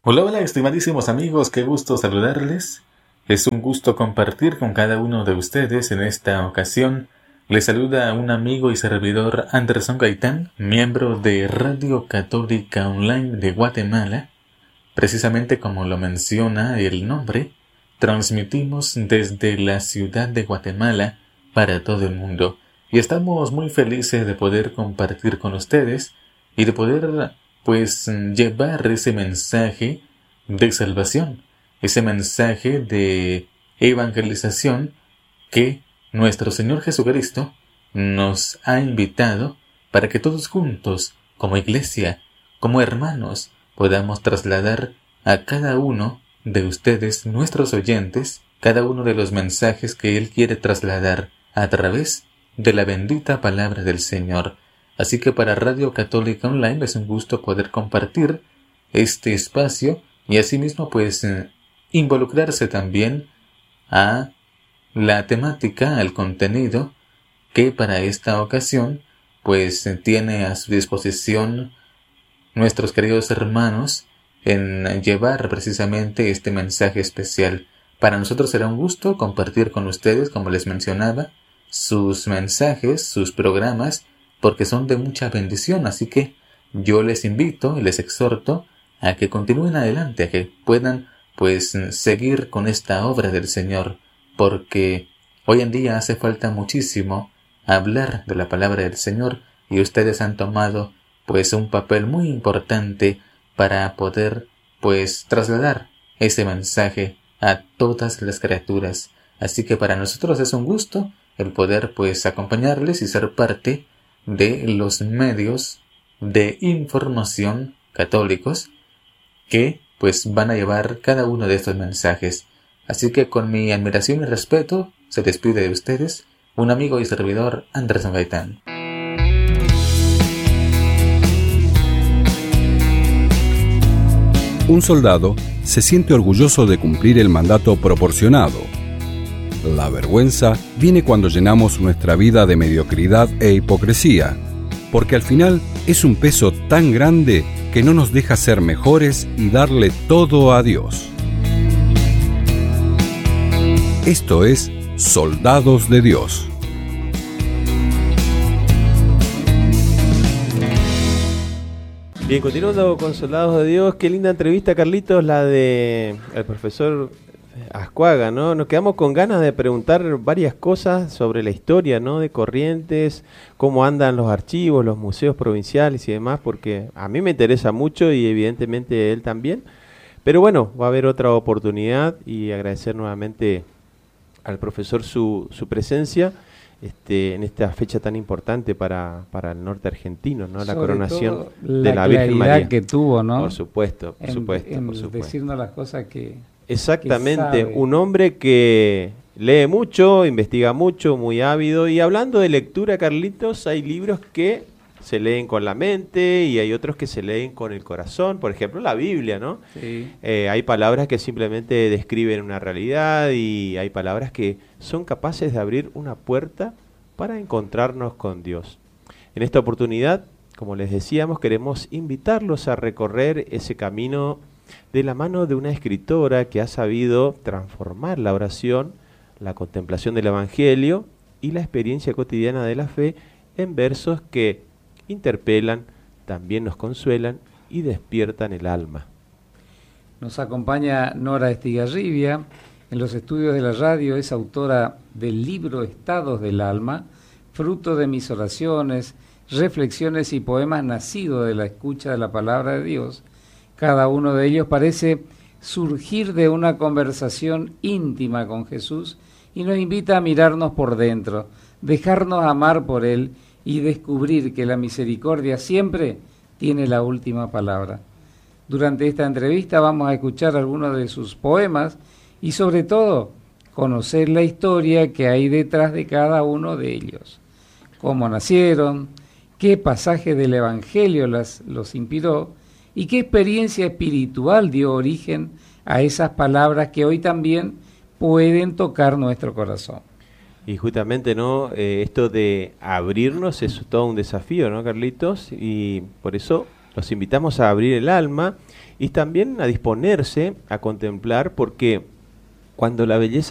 Hola, hola, estimadísimos amigos, qué gusto saludarles. Es un gusto compartir con cada uno de ustedes en esta ocasión. Les saluda un amigo y servidor Anderson Gaitán, miembro de Radio Católica Online de Guatemala. Precisamente como lo menciona el nombre, transmitimos desde la ciudad de Guatemala para todo el mundo. Y estamos muy felices de poder compartir con ustedes y de poder llevar ese mensaje de salvación, ese mensaje de evangelización que nuestro Señor Jesucristo nos ha invitado para que todos juntos, como iglesia, como hermanos, podamos trasladar a cada uno de ustedes, nuestros oyentes, cada uno de los mensajes que Él quiere trasladar a través de la bendita palabra del Señor. Así que para Radio Católica Online es un gusto poder compartir este espacio y asimismo involucrarse también a la temática, al contenido que para esta ocasión tiene a su disposición nuestros queridos hermanos en llevar precisamente este mensaje especial. Para nosotros será un gusto compartir con ustedes, como les mencionaba, sus mensajes, sus programas, porque son de mucha bendición. Así que yo les invito y les exhorto a que continúen adelante, a que puedan seguir con esta obra del Señor, porque hoy en día hace falta muchísimo hablar de la palabra del Señor y ustedes han tomado un papel muy importante para poder trasladar ese mensaje a todas las criaturas. Así que para nosotros es un gusto el poder acompañarles y ser parte de los medios de información católicos que van a llevar cada uno de estos mensajes. Así que con mi admiración y respeto se despide de ustedes un amigo y servidor Anderson Gaitán. Un soldado se siente orgulloso de cumplir el mandato proporcionado. La vergüenza viene cuando llenamos nuestra vida de mediocridad e hipocresía, porque al final es un peso tan grande que no nos deja ser mejores y darle todo a Dios. Esto es Soldados de Dios. Bien, continuando con Soldados de Dios, qué linda entrevista, Carlitos, la de el profesor Ascuaga, ¿no? Nos quedamos con ganas de preguntar varias cosas sobre la historia, ¿no? De Corrientes, cómo andan los archivos, los museos provinciales y demás, porque a mí me interesa mucho y evidentemente él también. Pero bueno, va a haber otra oportunidad y agradecer nuevamente al profesor su presencia en esta fecha tan importante para el norte argentino, ¿no? La coronación de la Virgen María que tuvo, ¿no? Por supuesto, por supuesto. Decirnos las cosas que exactamente, un hombre que lee mucho, investiga mucho, muy ávido. Y hablando de lectura, Carlitos, hay libros que se leen con la mente y hay otros que se leen con el corazón. Por ejemplo, la Biblia, ¿no? Sí. Hay palabras que simplemente describen una realidad y hay palabras que son capaces de abrir una puerta para encontrarnos con Dios. En esta oportunidad, como les decíamos, queremos invitarlos a recorrer ese camino de la mano de una escritora que ha sabido transformar la oración, la contemplación del Evangelio y la experiencia cotidiana de la fe en versos que interpelan, también nos consuelan y despiertan el alma. Nos acompaña Nora Estigarribia en los estudios de la radio, es autora del libro Estados del Alma, fruto de mis oraciones, reflexiones y poemas nacidos de la escucha de la palabra de Dios. Cada uno de ellos parece surgir de una conversación íntima con Jesús y nos invita a mirarnos por dentro, dejarnos amar por Él y descubrir que la misericordia siempre tiene la última palabra. Durante esta entrevista vamos a escuchar algunos de sus poemas y sobre todo conocer la historia que hay detrás de cada uno de ellos. Cómo nacieron, qué pasaje del Evangelio los inspiró y qué experiencia espiritual dio origen a esas palabras que hoy también pueden tocar nuestro corazón. Y justamente, ¿no? Esto de abrirnos es todo un desafío, ¿no, Carlitos? Y por eso los invitamos a abrir el alma y también a disponerse a contemplar, porque cuando la belleza